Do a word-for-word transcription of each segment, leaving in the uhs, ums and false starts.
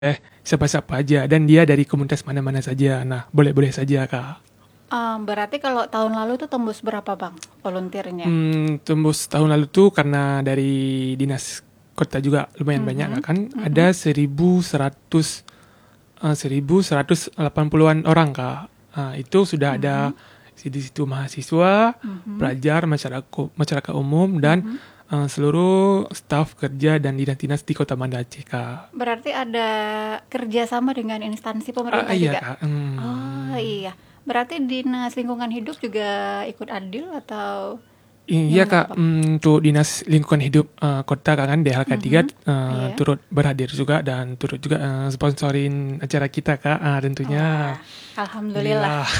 eh siapa-siapa aja dan dia dari komunitas mana-mana saja. Nah, boleh-boleh saja, Kak. Ah, berarti kalau tahun lalu tuh tembus berapa bang volunteernya? Hmm, tembus tahun lalu tuh karena dari dinas kota juga lumayan banyak Mhm, Kak, kan mhm. ada seribu seratus eh, seribu seratus delapan puluhan orang Kak. Ah, itu sudah ada Mhm, di situ mahasiswa, mhm, pelajar, masyarakat masyarakat umum dan mhm. eh, seluruh staf kerja dan dinas-dinas di Kota Banda Aceh Kak. Berarti ada kerjasama dengan instansi Ah, pemerintah iya juga? Kak. Oh Hmm. iya, berarti Dinas Lingkungan Hidup juga ikut andil atau Iya gimana tuh Kak, bang? mm, untuk Dinas Lingkungan Hidup eh, Kota Kak, kan D L K tiga Mhm, eh, iya. turut berhadir juga dan turut juga eh, sponsorin acara kita Kak. Ah, tentunya Wah, alhamdulillah. alhamdulillah.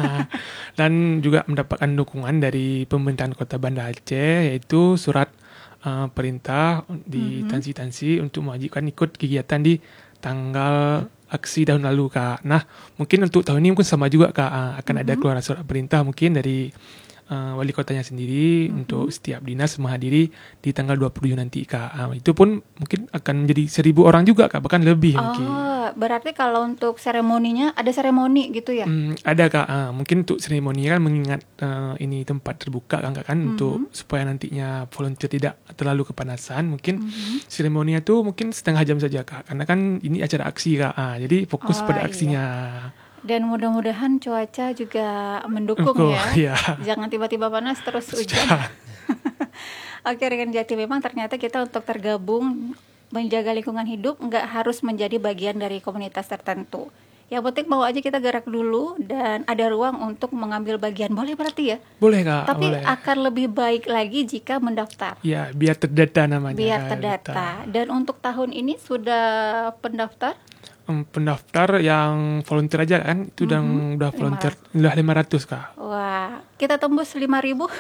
Dan juga mendapatkan dukungan dari pemerintahan Kota Banda Aceh yaitu surat eh, perintah di Mhm. Tansi-Tansi untuk mewajibkan ikut kegiatan di tanggal aksi tahun lalu Kak. Nah, mungkin untuk tahun ini mungkin sama juga Kak. Ah, akan ada Mhm, keluar surat perintah mungkin dari uh, wali kotanya sendiri untuk mhm. setiap dinas menghadiri di tanggal dua puluh Juni nanti Kak. Uh, itu pun mungkin akan menjadi seribu orang juga Kak, bahkan lebih mungkin. Oh, berarti kalau untuk seremoninya ada seremoni gitu ya? Hmm, ada Kak, uh, mungkin untuk seremoni kan mengingat uh, ini tempat terbuka kan Kak, kan untuk Mhm, supaya nantinya volunteer tidak terlalu kepanasan, mungkin mhm. seremoninya tuh mungkin setengah jam saja Kak, karena kan ini acara aksi Kak, uh, jadi fokus Oh pada iya. aksinya. Dan mudah-mudahan cuaca juga mendukung Engkau ya. ya Jangan tiba-tiba panas terus hujan. sudah. Oke, rekan Jati, memang ternyata kita untuk tergabung menjaga lingkungan hidup nggak harus menjadi bagian dari komunitas tertentu. Yang penting mau aja kita gerak dulu dan ada ruang untuk mengambil bagian. Boleh berarti ya? Boleh Kak, Tapi boleh. akan lebih baik lagi jika mendaftar. Ya, biar terdata namanya Biar Kak, data. terdata. Dan untuk tahun ini sudah pendaftar? Em, pendaftar yang volunteer aja kan itu udah Mhm, udah lima volunteer ratus. udah lima ratus Kak. Wah, kita tembus lima ribu.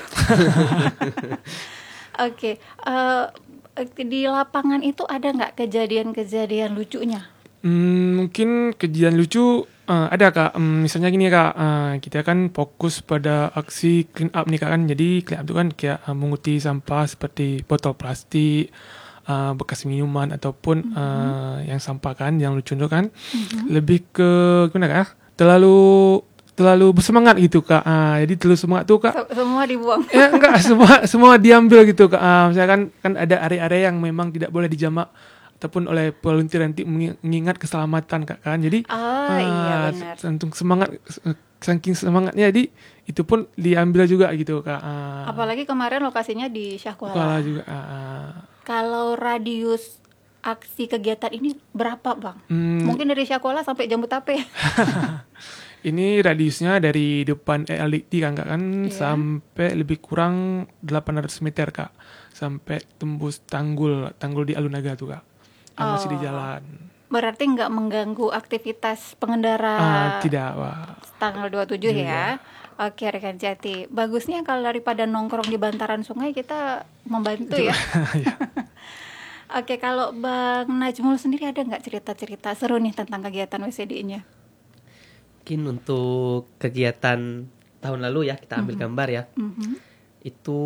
Oke, eh, di lapangan itu ada nggak kejadian-kejadian lucunya? Hmm, mungkin kejadian lucu eh, ada Kak. Hmm, misalnya gini Kak, eh, kita kan fokus pada aksi clean up nih Kak, kan. Jadi clean up itu kan kayak eh, menguti sampah seperti botol plastik, eh, bekas minuman ataupun Mhm, eh, yang sampah kan yang lucu itu kan mhm. lebih ke gimana Kak? Terlalu terlalu bersemangat gitu Kak. Ah, jadi terlalu semangat tuh Kak. Se- semua dibuang. Ya enggak, semua semua diambil gitu Kak. Ah, misalnya kan kan ada area-area yang memang tidak boleh dijamak ataupun oleh volunteer nanti mengingat keselamatan Kak kan. Jadi Oh iya eh benar. tentu semangat eh, saking semangatnya jadi itu pun diambil juga gitu Kak. Ah, Apalagi kemarin lokasinya di kepala Syahkuala. juga ah, ah. Kalau radius aksi kegiatan ini berapa bang? Hmm, Mungkin dari Syahkuala sampai Jambu Tape. ini radiusnya dari depan E L D T kan Kak kan Iya. sampai lebih kurang delapan ratus meter Kak. Sampai tembus tanggul, tanggul di Alunaga tuh Kak. Yang masih di Oh, jalan. berarti nggak mengganggu aktivitas pengendara Ah, tidak, Wak. tanggal dua puluh tujuh Juga. ya. Oke rekan Jati. Bagusnya kalau daripada nongkrong di bantaran sungai kita membantu Juga. ya. Ya. Oke, kalau Bang Najmul sendiri ada nggak cerita-cerita seru nih tentang kegiatan W C D-nya? Mungkin untuk kegiatan tahun lalu ya, kita ambil Mhm, gambar ya. mhm. Itu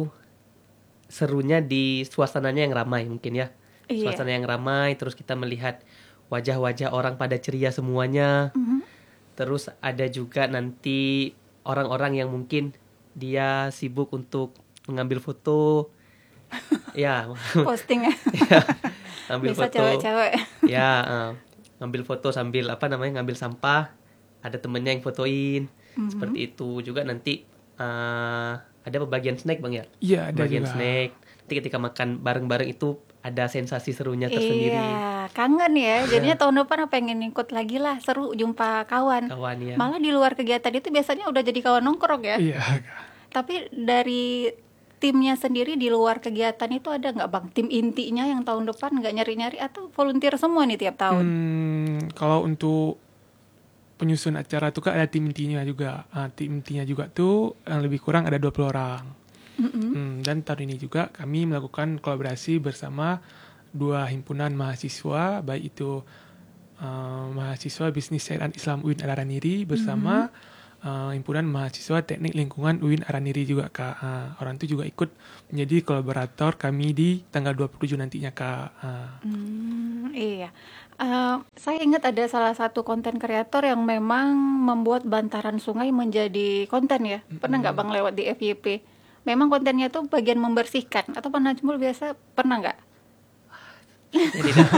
serunya di suasananya yang ramai mungkin ya. Iya. Suasana yang ramai, terus kita melihat wajah-wajah orang pada ceria semuanya. Mhm. Terus ada juga nanti orang-orang yang mungkin dia sibuk untuk mengambil foto. Ya, Posting ya. ya, ambil Bisa foto. cewek-cewek. Ya, eh, ngambil foto sambil apa namanya ngambil sampah, ada temennya yang fotoin, Mhm. seperti itu juga nanti eh, ada pembagian snack bang ya, Iya, ada pembagian juga. snack. Nanti ketika makan bareng-bareng itu ada sensasi serunya Iya, tersendiri, kangen ya. Jadinya ya tahun depan pengen ikut lagi lah, seru jumpa kawan. kawan ya. Malah di luar kegiatan itu biasanya udah jadi kawan nongkrong ya. Iya, Kak. Tapi dari timnya sendiri di luar kegiatan itu ada nggak bang? Tim intinya yang tahun depan nggak nyari-nyari atau volunteer semua nih tiap tahun? Hmm, kalau untuk penyusun acara tuh Kak ada tim intinya juga. Ah, tim intinya juga tuh yang lebih kurang ada dua puluh orang. Mhm. Hmm, dan tahun ini juga kami melakukan kolaborasi bersama dua himpunan mahasiswa, baik itu eh, mahasiswa Bisnis Syariah Islam U I N Al Araniri Mhm. bersama uh, himpunan mahasiswa teknik lingkungan U I N Araniri juga Kak. Uh, orang itu juga ikut menjadi kolaborator kami di tanggal dua puluh tujuh nantinya Kak. Uh. Hmm, iya. Uh, saya ingat ada salah satu konten kreator yang memang membuat bantaran sungai menjadi konten ya. Pernah nggak Bang lewat di F Y P? Memang kontennya tuh bagian membersihkan atau penajmul biasa pernah nggak? Jadi dah.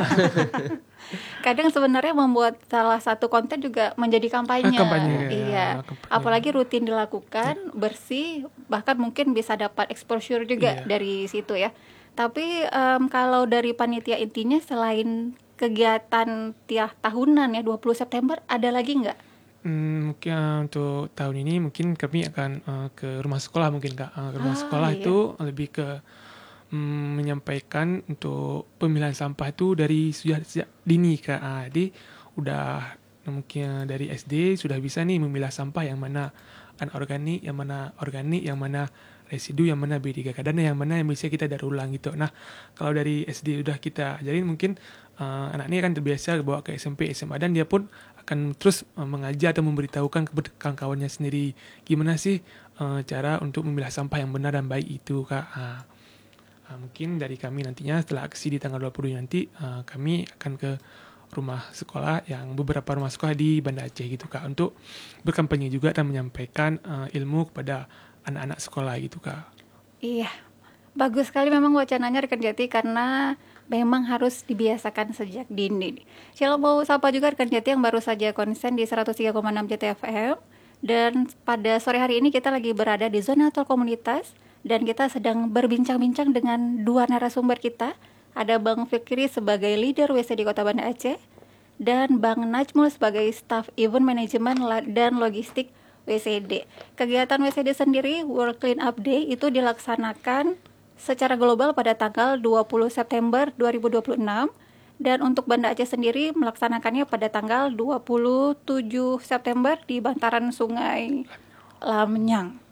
Kadang sebenarnya membuat salah satu konten juga menjadi kampanye. Ah, kampanye, ya, Iya. kampanye. Apalagi rutin dilakukan, bersih, bahkan mungkin bisa dapat exposure juga Iya. dari situ ya. Tapi em, kalau dari panitia intinya selain kegiatan tiap tahunan ya dua puluh September ada lagi nggak? Hmm, mungkin uh, untuk tahun ini mungkin kami akan uh, ke rumah sekolah mungkin Kak. Uh, ke rumah Ah, sekolah iya. itu lebih ke mm, menyampaikan untuk pemilahan sampah itu dari sejak, sejak dini Kak. Uh, jadi udah mungkin dari S D sudah bisa nih memilah sampah yang mana anorganik, yang mana organik, yang mana residu, yang mana B tiga K dan yang mana yang bisa kita daur ulang gitu. Nah, kalau dari S D udah kita ajarin mungkin uh, anak ini akan terbiasa bawa ke S M P, S M A dan dia pun akan terus uh, mengajar atau memberitahukan kepada kawan-kawannya sendiri gimana sih uh, cara untuk memilah sampah yang benar dan baik itu Kak. Uh, uh, mungkin dari kami nantinya setelah aksi di tanggal dua puluh nanti uh, kami akan ke rumah sekolah yang beberapa rumah sekolah di Banda Aceh gitu Kak untuk berkampanye juga dan menyampaikan uh, ilmu kepada anak-anak sekolah gitu Kak. Iya, bagus sekali memang wacananya rekan Jati karena memang harus dibiasakan sejak dini. Sheila mau sapa juga rekan Jati yang baru saja konsen di seratus tiga koma enam J T F M. Dan pada sore hari ini kita lagi berada di zona tol komunitas dan kita sedang berbincang-bincang dengan dua narasumber kita. Ada Bang Fikri sebagai leader W C D Kota Banda Aceh dan Bang Najmul sebagai staff event management dan logistik W C D. Kegiatan W C D sendiri, World Clean Up Day, itu dilaksanakan secara global pada tanggal dua puluh September dua ribu dua puluh enam dan untuk Banda Aceh sendiri melaksanakannya pada tanggal dua puluh tujuh September di bantaran Sungai Lamnyang.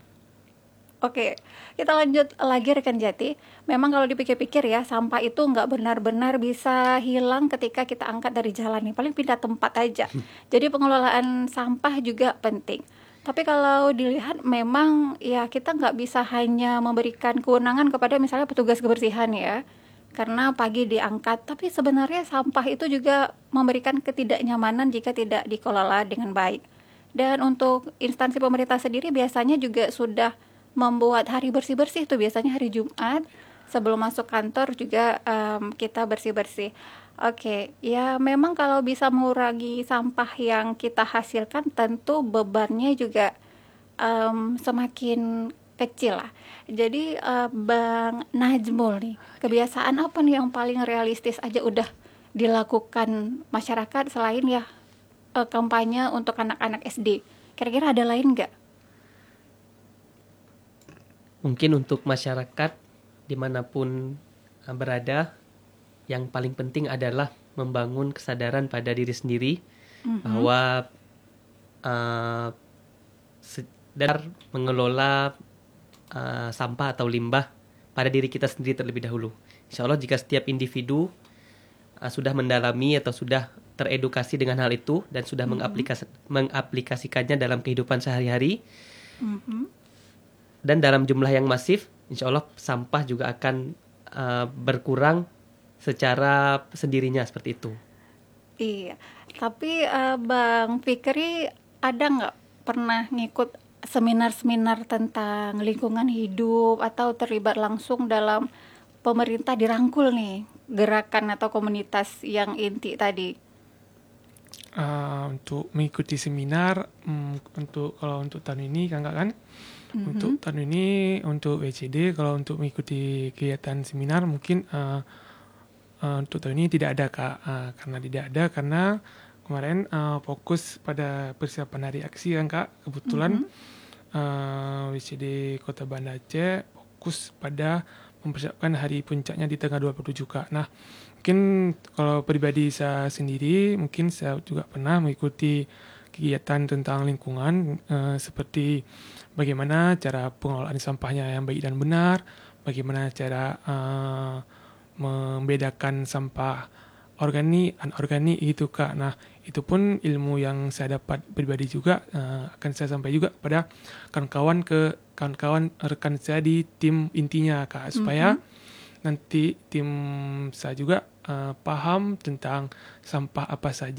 Oke, kita lanjut lagi rekan Jati. Memang kalau dipikir-pikir ya, sampah itu nggak benar-benar bisa hilang ketika kita angkat dari jalan nih. Paling pindah tempat aja. Jadi pengelolaan sampah juga penting. Tapi kalau dilihat memang ya kita nggak bisa hanya memberikan kewenangan kepada misalnya petugas kebersihan ya. Karena pagi diangkat, tapi sebenarnya sampah itu juga memberikan ketidaknyamanan jika tidak dikelola dengan baik. Dan untuk instansi pemerintah sendiri biasanya juga sudah membuat hari bersih-bersih tuh biasanya hari Jumat sebelum masuk kantor juga um, kita bersih-bersih. Oke, ya memang kalau bisa mengurangi sampah yang kita hasilkan tentu bebannya juga um, semakin kecil lah. Jadi uh, Bang Najmul nih, kebiasaan apa nih yang paling realistis aja udah dilakukan masyarakat selain ya uh, kampanye untuk anak-anak S D? Kira-kira ada lain nggak? Mungkin untuk masyarakat dimanapun uh, berada, yang paling penting adalah membangun kesadaran pada diri sendiri mm-hmm. bahwa uh, sedar mengelola uh, sampah atau limbah pada diri kita sendiri terlebih dahulu. Insya Allah jika setiap individu uh, sudah mendalami atau sudah teredukasi dengan hal itu dan sudah mm-hmm. mengaplikas- mengaplikasikannya dalam kehidupan sehari-hari, mm-hmm. dan dalam jumlah yang masif, insya Allah sampah juga akan uh, berkurang secara sendirinya seperti itu. Iya, tapi uh, Bang Fikri ada nggak pernah ngikut seminar-seminar tentang lingkungan hidup atau terlibat langsung dalam pemerintah dirangkul nih gerakan atau komunitas yang inti tadi? Uh, untuk mengikuti seminar, um, untuk kalau untuk tahun ini kan kan. Mm-hmm. Untuk tahun ini untuk W C D kalau untuk mengikuti kegiatan seminar mungkin uh, uh, untuk tahun ini tidak ada Kak uh, karena tidak ada karena kemarin uh, fokus pada persiapan hari aksi kan Kak kebetulan mm-hmm. uh, W C D Kota Banda Aceh fokus pada mempersiapkan hari puncaknya di tanggal dua puluh tujuh Kak. Nah mungkin kalau pribadi saya sendiri mungkin saya juga pernah mengikuti kegiatan tentang lingkungan uh, seperti bagaimana cara pengelolaan sampahnya yang baik dan benar, bagaimana cara uh, membedakan sampah organik, anorganik gitu Kak. Nah, itu pun ilmu yang saya dapat pribadi juga uh, akan saya sampai juga pada kawan-kawan ke kawan-kawan rekan saya di tim intinya Kak, supaya Mhm. nanti tim saya juga uh, paham tentang sampah apa saja